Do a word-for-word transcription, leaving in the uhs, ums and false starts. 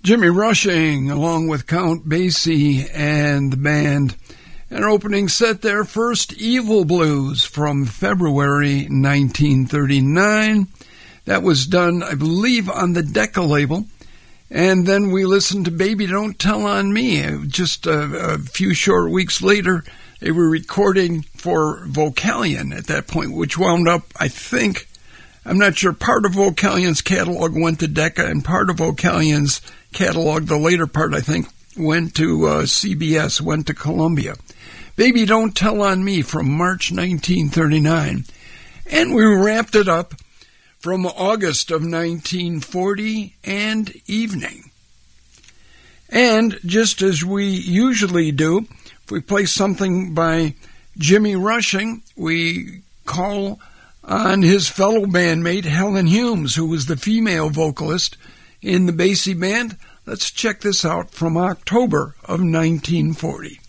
Jimmy Rushing, along with Count Basie and the band. An opening set there, First Evil Blues from February nineteen thirty-nine. That was done, I believe, on the Decca label. And then we listened to Baby Don't Tell on Me. Just a, a few short weeks later, they were recording for Vocalion at that point, which wound up, I think, I'm not sure, part of Vocalion's catalog went to Decca, and part of Vocalion's catalog, the later part, I think, went to uh, C B S, went to Columbia. Baby Don't Tell on Me from March nineteen thirty-nine. And we wrapped it up from August of nineteen forty and Evening. And just as we usually do, if we play something by Jimmy Rushing, we call on his fellow bandmate Helen Humes, who was the female vocalist in the Basie band. Let's check this out from October of nineteen forty.